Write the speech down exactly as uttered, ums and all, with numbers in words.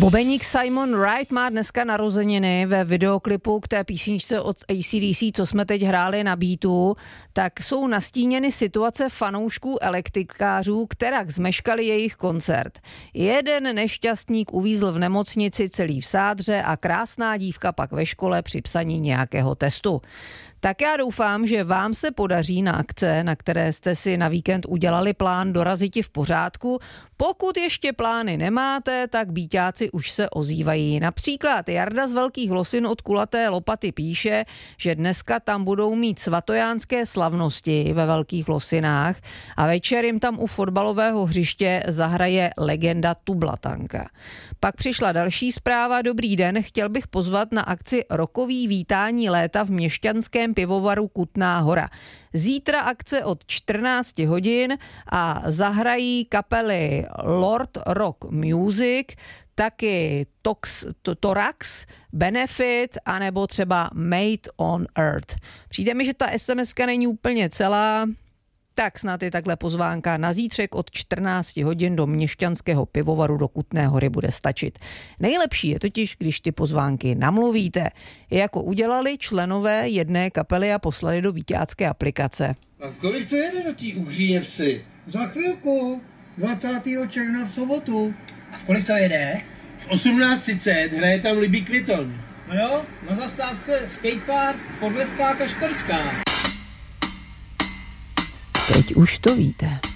Bubeník Simon Wright má dneska narozeniny. Ve videoklipu k té písničce od A C D C, co jsme teď hráli na beatu, tak jsou nastíněny situace fanoušků elektrikářů, kterak zmeškali jejich koncert. Jeden nešťastník uvízl v nemocnici celý v sádře a krásná dívka pak ve škole při psaní nějakého testu. Tak já doufám, že vám se podaří na akce, na které jste si na víkend udělali plán, doraziti v pořádku. Pokud ještě plány nemáte, tak bíťáci už se ozývají. Například Jarda z Velkých Losin od Kulaté Lopaty píše, že dneska tam budou mít svatojánské slavnosti ve Velkých Losinách a večer jim tam u fotbalového hřiště zahraje legenda Tublatanka. Pak přišla další zpráva. Dobrý den, chtěl bych pozvat na akci Rokový vítání léta v měšťanském pivovaru Kutná Hora. Zítra akce od čtrnáct hodin a zahrají kapely Lord Rock Music, taky Tox, Torax, Benefit anebo třeba Made on Earth. Přijde mi, že ta es em eska není úplně celá, tak snad je takhle pozvánka na zítřek od čtrnáct hodin do měšťanského pivovaru do Kutné Hory bude stačit. Nejlepší je totiž, když ty pozvánky namluvíte, jako udělali členové jedné kapely a poslali do víťácké aplikace. A kolik to jede do té Uhříně Vsi? Za chvilku, dvacátého června v sobotu. A v kolik to jede? V osmnáct třicet hraje tam Libby Kviton. No jo, na zastávce skatepark, Podleská Kašperská. Teď už to víte.